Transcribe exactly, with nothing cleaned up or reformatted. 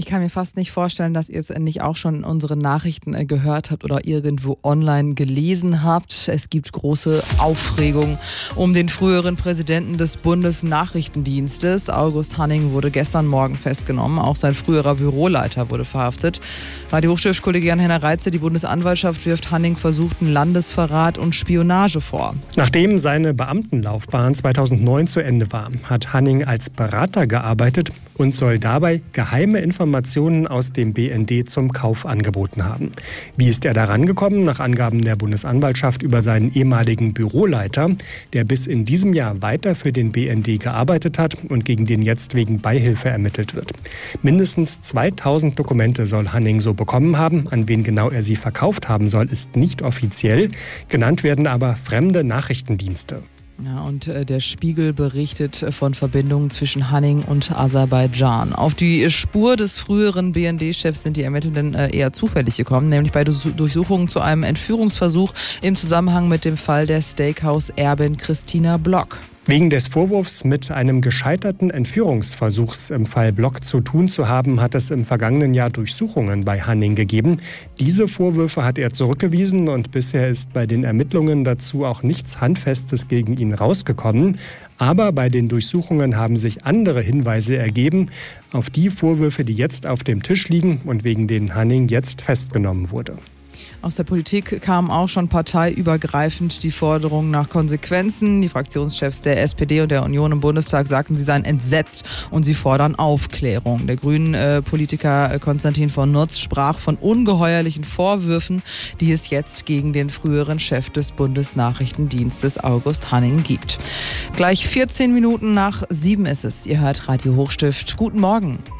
kann mir fast nicht vorstellen, dass ihr es nicht auch schon in unseren Nachrichten gehört habt oder irgendwo online gelesen habt. Es gibt große Aufregung um den früheren Präsidenten des Bundesnachrichtendienstes. August Hanning wurde gestern Morgen festgenommen. Auch sein früherer Büroleiter wurde verhaftet. Radio Hochstift-Kollegin Henna Reitze, die Bundesanwaltschaft wirft Hanning versuchten Landesverrat und Spionage vor. Nachdem seine Beamtenlaufbahn zweitausendneun zu Ende war, hat Hanning als Berater gearbeitet und soll dabei geheime Informationen aus dem B N D zum Kauf angeboten haben. Wie ist er daran gekommen? Nach Angaben der Bundesanwaltschaft über seinen ehemaligen Büroleiter, der bis in diesem Jahr weiter für den B N D gearbeitet hat und gegen den jetzt wegen Beihilfe ermittelt wird. Mindestens zweitausend Dokumente soll Hanning so bekommen haben. An wen genau er sie verkauft haben soll, ist nicht offiziell. Genannt werden aber fremde Nachrichtendienste. Ja, und äh, der Spiegel berichtet von Verbindungen zwischen Hanning und Aserbaidschan. Auf die Spur des früheren B N D-Chefs sind die Ermittlenden äh, eher zufällig gekommen, nämlich bei Durch- Durchsuchungen zu einem Entführungsversuch im Zusammenhang mit dem Fall der Steakhouse-Erbin Christina Block. Wegen des Vorwurfs, mit einem gescheiterten Entführungsversuchs im Fall Block zu tun zu haben, hat es im vergangenen Jahr Durchsuchungen bei Hanning gegeben. Diese Vorwürfe hat er zurückgewiesen und bisher ist bei den Ermittlungen dazu auch nichts Handfestes gegen ihn rausgekommen. Aber bei den Durchsuchungen haben sich andere Hinweise ergeben auf die Vorwürfe, die jetzt auf dem Tisch liegen und wegen denen Hanning jetzt festgenommen wurde. Aus der Politik kam auch schon parteiübergreifend die Forderung nach Konsequenzen. Die Fraktionschefs der S P D und der Union im Bundestag sagten, sie seien entsetzt und sie fordern Aufklärung. Der Grünen-Politiker Konstantin von Notz sprach von ungeheuerlichen Vorwürfen, die es jetzt gegen den früheren Chef des Bundesnachrichtendienstes August Hanning gibt. Gleich vierzehn Minuten nach sieben ist es. Ihr hört Radio Hochstift. Guten Morgen.